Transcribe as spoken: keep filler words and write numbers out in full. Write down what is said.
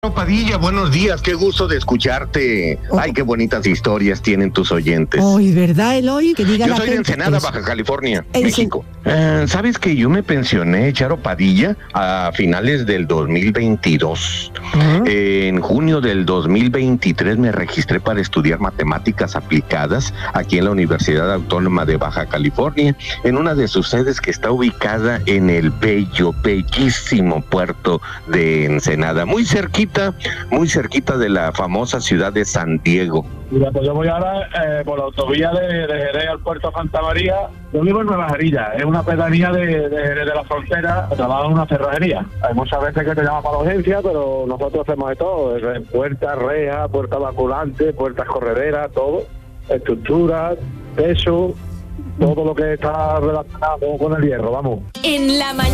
Padilla, buenos días, qué gusto de escucharte. Oh. Ay, qué bonitas historias tienen tus oyentes. Hoy, ¿verdad, Eloy? Que diga Yo la soy de gente Ensenada, eso. Baja California, Ensen- México. Eh, ¿Sabes que yo me pensioné, Charo Padilla, a finales del dos mil veintidós? Ah. Eh, en junio del dos mil veintitrés me registré para estudiar matemáticas aplicadas aquí en la Universidad Autónoma de Baja California, en una de sus sedes que está ubicada en el bello, bellísimo puerto de Ensenada, muy cerquita, muy cerquita de la famosa ciudad de San Diego. Mira, pues yo voy ahora eh, por la autovía de, de Jerez al puerto Santa María. Yo vivo en Nueva Jerilla, es una pedanía de, de Jerez de la Frontera, trabajo en una cerrajería. Hay muchas veces que te llaman para urgencia, pero nosotros hacemos de todo, desde puertas, rejas, puertas vaculantes, puertas correderas, todo, estructuras, peso, todo lo que está relacionado con el hierro, vamos. En la mañana.